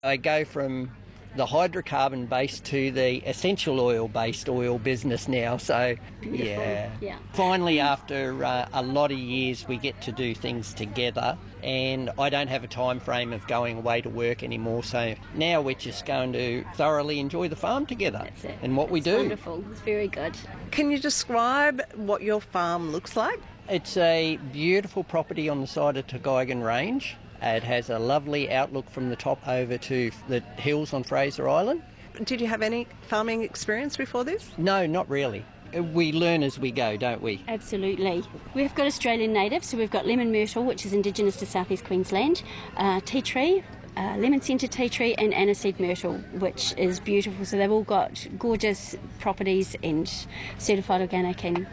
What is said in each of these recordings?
I go from the hydrocarbon based to the essential oil based oil business now. So, yeah. Finally, after a lot of years, we get to do things together, and I don't have a time frame of going away to work anymore. So now we're just going to thoroughly enjoy the farm together. That's it. And what we do. Wonderful. It's very good. Can you describe what your farm looks like? It's a beautiful property on the side of Tugaigan Range. It has a lovely outlook from the top over to the hills on Fraser Island. Did you have any farming experience before this? No, not really. We learn as we go, don't we? Absolutely. We've got Australian natives, so we've got lemon myrtle, which is indigenous to southeast Queensland, tea tree, lemon centre tea tree, and aniseed myrtle, which is beautiful. So they've all got gorgeous properties and certified organic and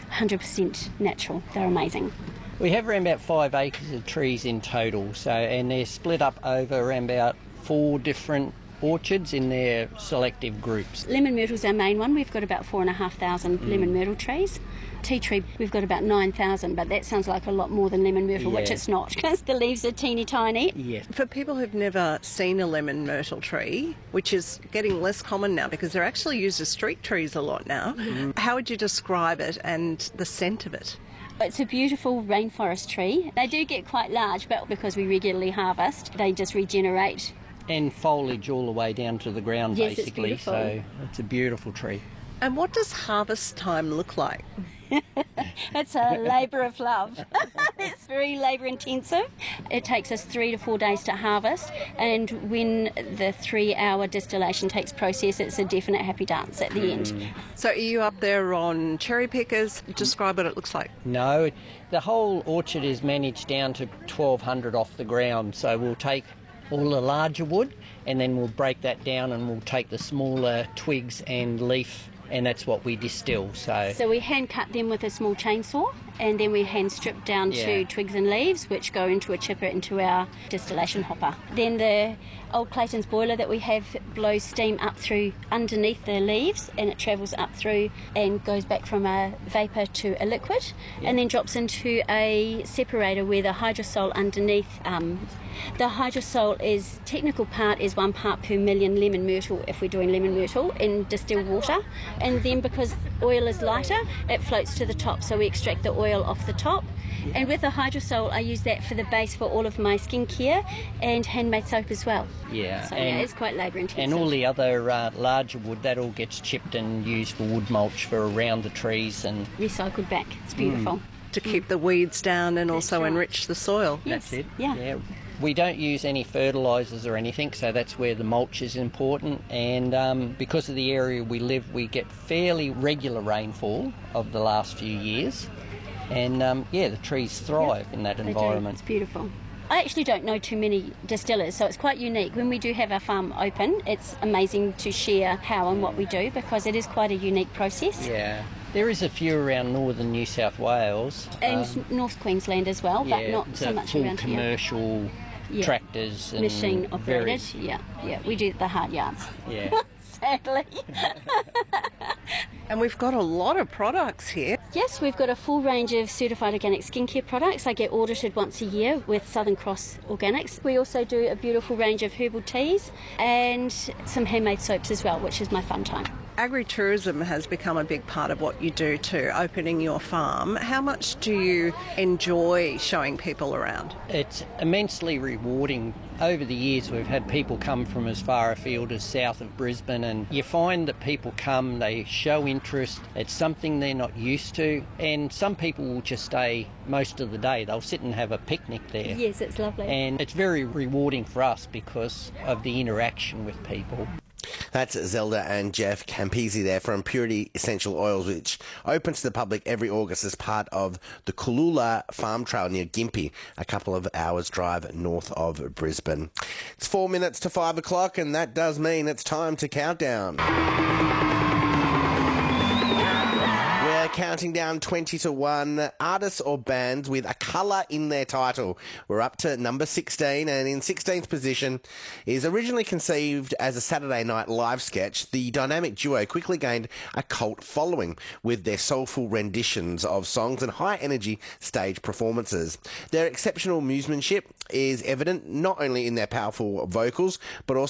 100% natural. They're amazing. We have around about 5 acres of trees in total, and they're split up over around about 4 different orchards in their selective groups. Lemon myrtle's our main one. We've got about 4,500 lemon myrtle trees. Tea tree, we've got about 9,000, but that sounds like a lot more than lemon myrtle, which it's not, because the leaves are teeny tiny. Yes. For people who've never seen a lemon myrtle tree, which is getting less common now because they're actually used as street trees a lot now, how would you describe it and the scent of it? It's a beautiful rainforest tree. They do get quite large, but because we regularly harvest, they just regenerate. And foliage all the way down to the ground, Yes, basically. it's beautiful. So it's a beautiful tree. And what does harvest time look like? It's a labour of love. It's very labour intensive. It takes us 3 to 4 days to harvest, and when the 3-hour distillation takes process, it's a definite happy dance at the end. So are you up there on cherry pickers? Describe what it looks like. No, the whole orchard is managed down to 1,200 off the ground, so we'll take all the larger wood and then we'll break that down and we'll take the smaller twigs and leaf, and that's what we distill. So we hand cut them with a small chainsaw, and then we hand strip down to twigs and leaves, which go into a chipper into our distillation hopper. Then the old Clayton's boiler that we have blows steam up through underneath the leaves, and it travels up through and goes back from a vapour to a liquid, and then drops into a separator where the hydrosol underneath. The hydrosol is technical part is 1 part per million lemon myrtle if we're doing lemon myrtle in distilled water, and then because oil is lighter, it floats to the top, so we extract the oil off the top. And with the hydrosol, I use that for the base for all of my skincare and handmade soap as well. Yeah, so it's quite labour intensive. And all the other larger wood, that all gets chipped and used for wood mulch for around the trees and recycled back. It's beautiful. To keep the weeds down and also enrich the soil. Yes. That's it. Yeah. We don't use any fertilisers or anything, so that's where the mulch is important. And because of the area we live, we get fairly regular rainfall of the last few years. And the trees thrive in that environment. It's beautiful. I actually don't know too many distillers, so it's quite unique. When we do have our farm open, it's amazing to share how and what we do, because it is quite a unique process. Yeah. There is a few around northern New South Wales. And North Queensland as well, but not so much full around commercial tractors. And machine operated. Yeah. We do the hard yards. Yeah. Sadly. And we've got a lot of products here. Yes, we've got a full range of certified organic skincare products. I get audited once a year with Southern Cross Organics. We also do a beautiful range of herbal teas and some handmade soaps as well, which is my fun time. Agritourism has become a big part of what you do too, opening your farm. How much do you enjoy showing people around? It's immensely rewarding. Over the years we've had people come from as far afield as south of Brisbane, and you find that people come, they show interest, it's something they're not used to, and some people will just stay most of the day. They'll sit and have a picnic there. Yes, it's lovely. And it's very rewarding for us because of the interaction with people. That's Zelda and Jeff Campisi there from Purity Essential Oils, which opens to the public every August as part of the Cooloola Farm Trail near Gympie, a couple of hours' drive north of Brisbane. It's 4 minutes to 5 o'clock, and that does mean it's time to count down. We're counting down 20 to 1 artists or bands with a colour in their title. We're up to number 16, and in 16th position is originally conceived as a Saturday night live sketch. The dynamic duo quickly gained a cult following with their soulful renditions of songs and high-energy stage performances. Their exceptional musicianship is evident not only in their powerful vocals, but also